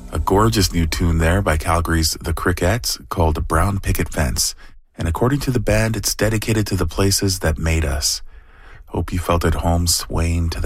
A gorgeous new tune there by Calgary's The Crickets called Brown Picket Fence. And according to the band, it's dedicated to the places that made us. Hope you felt at home swaying to